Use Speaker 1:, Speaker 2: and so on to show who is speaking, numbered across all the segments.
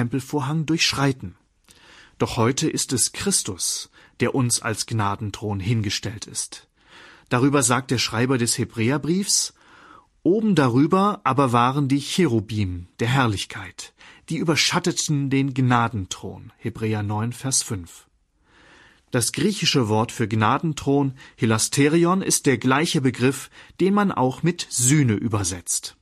Speaker 1: Tempelvorhang durchschreiten. Doch heute ist es Christus, der uns als Gnadenthron hingestellt ist. Darüber sagt der Schreiber des Hebräerbriefs: Oben darüber aber waren die Cherubim der Herrlichkeit, die überschatteten den Gnadenthron. Hebräer 9, Vers 5. Das griechische Wort für Gnadenthron, Hilasterion, ist der gleiche Begriff, den man auch mit Sühne übersetzt.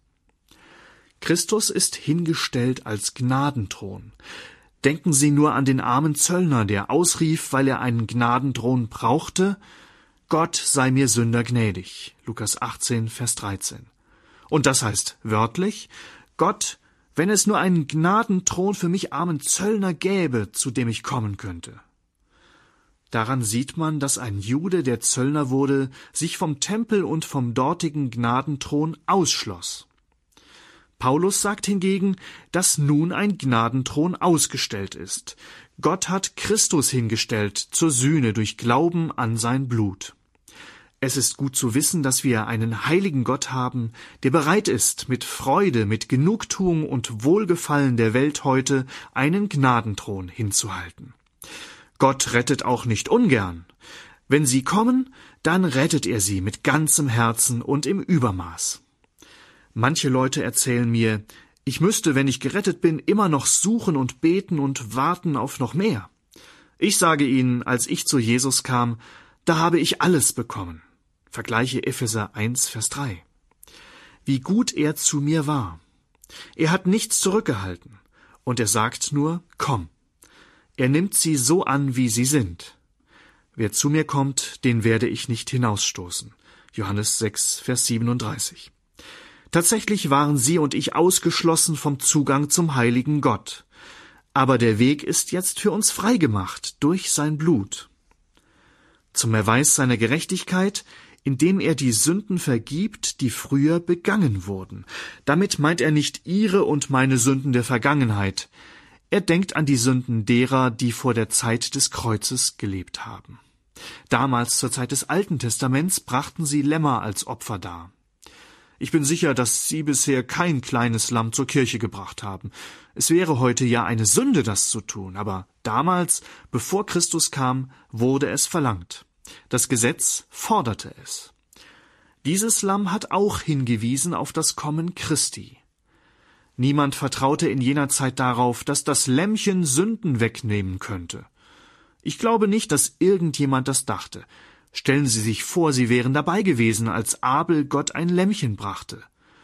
Speaker 1: Christus ist hingestellt als Gnadenthron. Denken Sie nur an den armen Zöllner, der ausrief, weil er einen Gnadenthron brauchte: Gott sei mir Sünder gnädig. Lukas 18, Vers 13. Und das heißt wörtlich: Gott, wenn es nur einen Gnadenthron für mich armen Zöllner gäbe, zu dem ich kommen könnte. Daran sieht man, dass ein Jude, der Zöllner wurde, sich vom Tempel und vom dortigen Gnadenthron ausschloss. Paulus sagt hingegen, dass nun ein Gnadenthron ausgestellt ist. Gott hat Christus hingestellt zur Sühne durch Glauben an sein Blut. Es ist gut zu wissen, dass wir einen heiligen Gott haben, der bereit ist, mit Freude, mit Genugtuung und Wohlgefallen der Welt heute einen Gnadenthron hinzuhalten. Gott rettet auch nicht ungern. Wenn sie kommen, dann rettet er sie mit ganzem Herzen und im Übermaß. Manche Leute erzählen mir, ich müsste, wenn ich gerettet bin, immer noch suchen und beten und warten auf noch mehr. Ich sage ihnen, als ich zu Jesus kam, da habe ich alles bekommen. Vergleiche Epheser 1, Vers 3. Wie gut er zu mir war. Er hat nichts zurückgehalten. Und er sagt nur, komm. Er nimmt sie so an, wie sie sind. Wer zu mir kommt, den werde ich nicht hinausstoßen. Johannes 6, Vers 37. Tatsächlich waren sie und ich ausgeschlossen vom Zugang zum heiligen Gott. Aber der Weg ist jetzt für uns freigemacht durch sein Blut. Zum Erweis seiner Gerechtigkeit, indem er die Sünden vergibt, die früher begangen wurden. Damit meint er nicht ihre und meine Sünden der Vergangenheit. Er denkt an die Sünden derer, die vor der Zeit des Kreuzes gelebt haben. Damals, zur Zeit des Alten Testaments, brachten sie Lämmer als Opfer dar. Ich bin sicher, dass Sie bisher kein kleines Lamm zur Kirche gebracht haben. Es wäre heute ja eine Sünde, das zu tun, aber damals, bevor Christus kam, wurde es verlangt. Das Gesetz forderte es. Dieses Lamm hat auch hingewiesen auf das Kommen Christi. Niemand vertraute in jener Zeit darauf, dass das Lämmchen Sünden wegnehmen könnte. Ich glaube nicht, dass irgendjemand das dachte. Stellen Sie sich vor, Sie wären dabei gewesen, als Abel Gott ein Lämmchen brachte.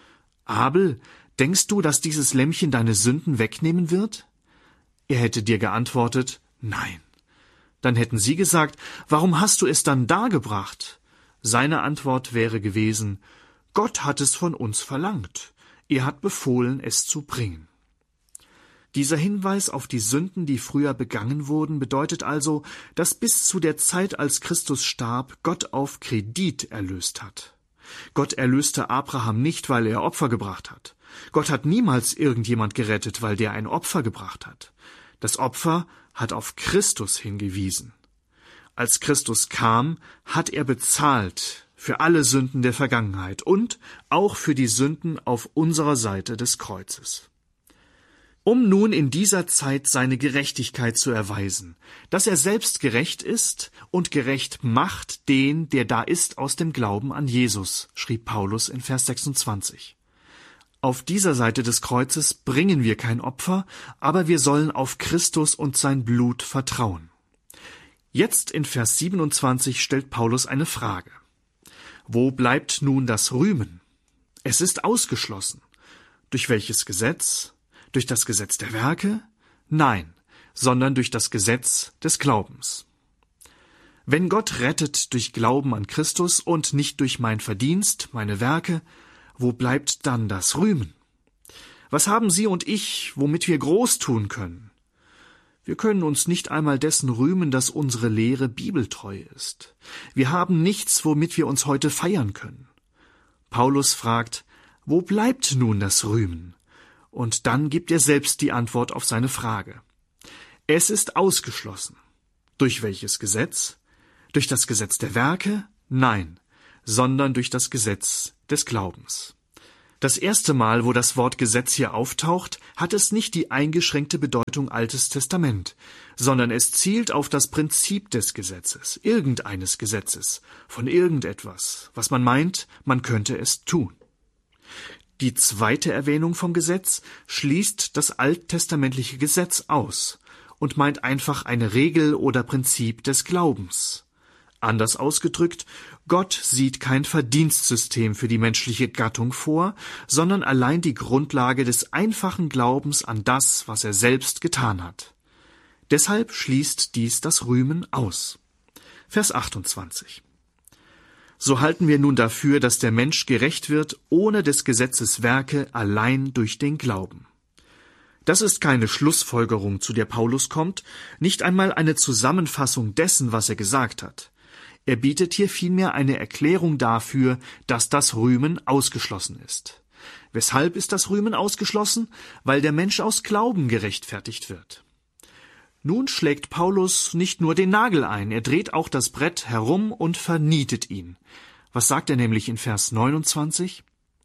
Speaker 1: Abel, denkst du, dass dieses Lämmchen deine Sünden wegnehmen wird? Er hätte dir geantwortet, nein. Dann hätten Sie gesagt, warum hast du es dann dargebracht? Seine Antwort wäre gewesen, Gott hat es von uns verlangt. Er hat befohlen, es zu bringen. Dieser Hinweis auf die Sünden, die früher begangen wurden, bedeutet also, dass bis zu der Zeit, als Christus starb, Gott auf Kredit erlöst hat. Gott erlöste Abraham nicht, weil er Opfer gebracht hat. Gott hat niemals irgendjemand gerettet, weil der ein Opfer gebracht hat. Das Opfer hat auf Christus hingewiesen. Als Christus kam, hat er bezahlt für alle Sünden der Vergangenheit und auch für die Sünden auf unserer Seite des Kreuzes. Um nun in dieser Zeit seine Gerechtigkeit zu erweisen, dass er selbst gerecht ist und gerecht macht den, der da ist, aus dem Glauben an Jesus, schrieb Paulus in Vers 26. Auf dieser Seite des Kreuzes bringen wir kein Opfer, aber wir sollen auf Christus und sein Blut vertrauen. Jetzt in Vers 27 stellt Paulus eine Frage. Wo bleibt nun das Rühmen? Es ist ausgeschlossen. Durch welches Gesetz? Durch das Gesetz der Werke? Nein, sondern durch das Gesetz des Glaubens. Wenn Gott rettet durch Glauben an Christus und nicht durch mein Verdienst, meine Werke, wo bleibt dann das Rühmen? Was haben Sie und ich, womit wir groß tun können? Wir können uns nicht einmal dessen rühmen, dass unsere Lehre bibeltreu ist. Wir haben nichts, womit wir uns heute feiern können. Paulus fragt, wo bleibt nun das Rühmen? Und dann gibt er selbst die Antwort auf seine Frage. Es ist ausgeschlossen. Durch welches Gesetz? Durch das Gesetz der Werke? Nein, sondern durch das Gesetz des Glaubens. Das erste Mal, wo das Wort Gesetz hier auftaucht, hat es nicht die eingeschränkte Bedeutung Altes Testament, sondern es zielt auf das Prinzip des Gesetzes, irgendeines Gesetzes, von irgendetwas, was man meint, man könnte es tun. Die zweite Erwähnung vom Gesetz schließt das alttestamentliche Gesetz aus und meint einfach eine Regel oder Prinzip des Glaubens. Anders ausgedrückt, Gott sieht kein Verdienstsystem für die menschliche Gattung vor, sondern allein die Grundlage des einfachen Glaubens an das, was er selbst getan hat. Deshalb schließt dies das Rühmen aus. Vers 28. So halten wir nun dafür, dass der Mensch gerecht wird, ohne des Gesetzes Werke, allein durch den Glauben. Das ist keine Schlussfolgerung, zu der Paulus kommt, nicht einmal eine Zusammenfassung dessen, was er gesagt hat. Er bietet hier vielmehr eine Erklärung dafür, dass das Rühmen ausgeschlossen ist. Weshalb ist das Rühmen ausgeschlossen? Weil der Mensch aus Glauben gerechtfertigt wird. Nun schlägt Paulus nicht nur den Nagel ein, er dreht auch das Brett herum und vernietet ihn. Was sagt er nämlich in Vers 29?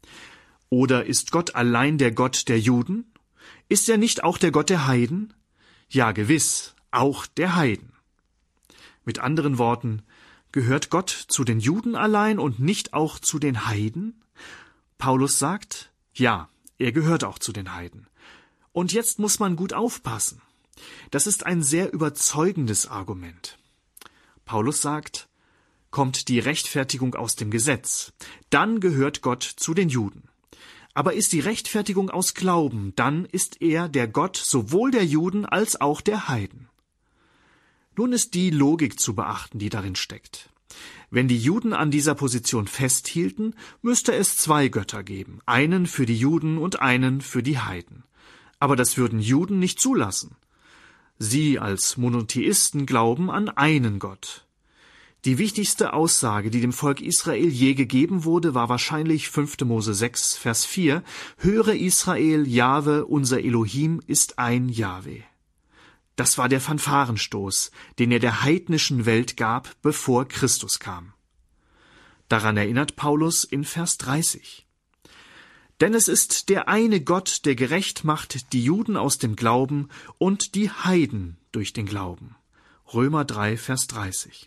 Speaker 1: Oder ist Gott allein der Gott der Juden? Ist er nicht auch der Gott der Heiden? Ja, gewiss, auch der Heiden. Mit anderen Worten, gehört Gott zu den Juden allein und nicht auch zu den Heiden? Paulus sagt, ja, er gehört auch zu den Heiden. Und jetzt muss man gut aufpassen. Das ist ein sehr überzeugendes Argument. Paulus sagt, kommt die Rechtfertigung aus dem Gesetz, dann gehört Gott zu den Juden. Aber ist die Rechtfertigung aus Glauben, dann ist er der Gott sowohl der Juden als auch der Heiden. Nun ist die Logik zu beachten, die darin steckt. Wenn die Juden an dieser Position festhielten, müsste es 2 Götter geben, einen für die Juden und einen für die Heiden. Aber das würden Juden nicht zulassen. Sie als Monotheisten glauben an einen Gott. Die wichtigste Aussage, die dem Volk Israel je gegeben wurde, war wahrscheinlich 5. Mose 6, Vers 4, Höre Israel, Jahwe, unser Elohim ist ein Jahwe. Das war der Fanfarenstoß, den er der heidnischen Welt gab, bevor Christus kam. Daran erinnert Paulus in Vers 30. Denn es ist der eine Gott, der gerecht macht die Juden aus dem Glauben und die Heiden durch den Glauben. Römer 3, Vers 30.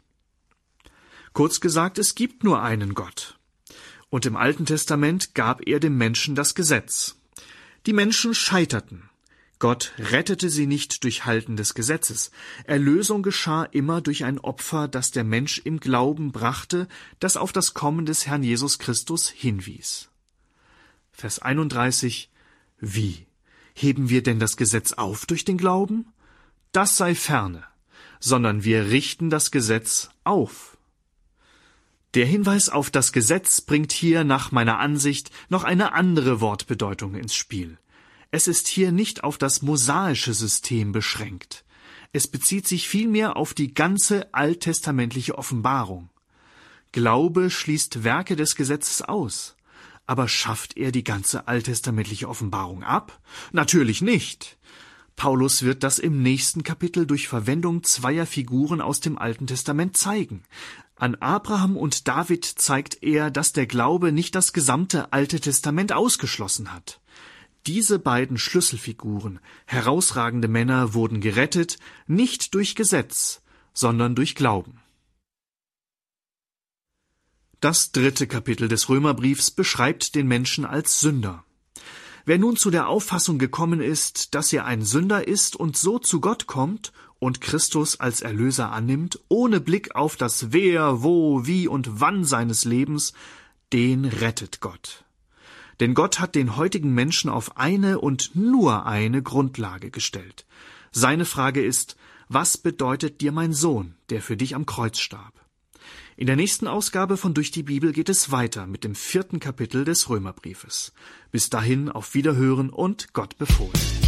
Speaker 1: Kurz gesagt, es gibt nur einen Gott. Und im Alten Testament gab er dem Menschen das Gesetz. Die Menschen scheiterten. Gott rettete sie nicht durch Halten des Gesetzes. Erlösung geschah immer durch ein Opfer, das der Mensch im Glauben brachte, das auf das Kommen des Herrn Jesus Christus hinwies. Vers 31. Wie? Heben wir denn das Gesetz auf durch den Glauben? Das sei ferne, sondern wir richten das Gesetz auf. Der Hinweis auf das Gesetz bringt hier nach meiner Ansicht noch eine andere Wortbedeutung ins Spiel. Es ist hier nicht auf das mosaische System beschränkt. Es bezieht sich vielmehr auf die ganze alttestamentliche Offenbarung. Glaube schließt Werke des Gesetzes aus. Aber schafft er die ganze alttestamentliche Offenbarung ab? Natürlich nicht. Paulus wird das im nächsten Kapitel durch Verwendung 2 Figuren aus dem Alten Testament zeigen. An Abraham und David zeigt er, dass der Glaube nicht das gesamte Alte Testament ausgeschlossen hat. Diese beiden Schlüsselfiguren, herausragende Männer, wurden gerettet, nicht durch Gesetz, sondern durch Glauben. Das 3. Kapitel des Römerbriefs beschreibt den Menschen als Sünder. Wer nun zu der Auffassung gekommen ist, dass er ein Sünder ist und so zu Gott kommt und Christus als Erlöser annimmt, ohne Blick auf das Wer, Wo, Wie und Wann seines Lebens, den rettet Gott. Denn Gott hat den heutigen Menschen auf eine und nur eine Grundlage gestellt. Seine Frage ist, was bedeutet dir mein Sohn, der für dich am Kreuz starb? In der nächsten Ausgabe von Durch die Bibel geht es weiter mit dem 4. Kapitel des Römerbriefes. Bis dahin auf Wiederhören und Gott befohlen.